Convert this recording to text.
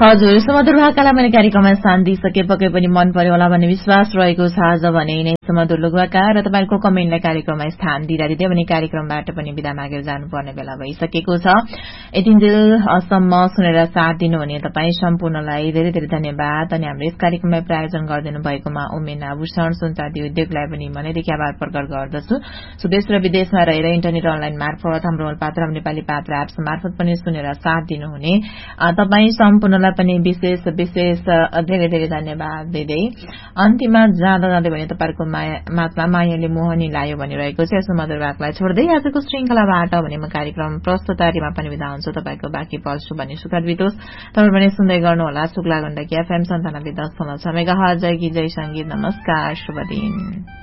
हजुर सुमधुर भाकालाई मैले कार्यक्रममा स्थान दिइसके पक्कै पनि मन पर्यो होला भन्ने विश्वास रहेको छ। आज भने नै सुमधुर लुगभाका र तपाईको कमेन्टलाई कार्यक्रममा स्थान दिँदै भने कार्यक्रमबाट पनि बिदा मागेर जानुपर्ने बेला भइसकेको छ। यतिन्जेलसम्म सुनेर साथ दिनुहुने तपाई सम्पूर्णलाई धेरै धेरै धन्यवाद। अनि हाम्रो यस कार्यक्रमलाई प्रायोजन गरिदिनु भएकोमा उमेन आभूषण सुनचाँदी उद्योगलाई पनि मनैदेखि आभार प्रकट गर्दछु। स्वदेश र विदेशमा रहेर इन्टरनेट अनलाइन मार्फत हाम्रो पात्र नेपाली पात्र एप्स मार्फत पनि सुनेर साथ दिनुहुने तपाई सम्पूर्णलाई पनि विशेष धेरै धेरै धन्यवाद दिँदै अन्तिममा जाँदा जाँदै भने तपाईहरुको माझमा मायाले मोहनी लायो भनिरहेको छ। यसो मधुर भागलाई छोड्दै आजको श्रृंखलाबाट भने म कार्यक्रम प्रस्तुतारीमा पनि बिदा हुन्छु। तपाईको बाँकी पल्छु भन्ने सुखद बितोस्। तपाईहरु पनि सुन्दै गर्नु होला शुक्ला गण्डकी FM 97.6 मेगाहर्ज। जय गीत जय संगीत। नमस्कार, शुभ दिन।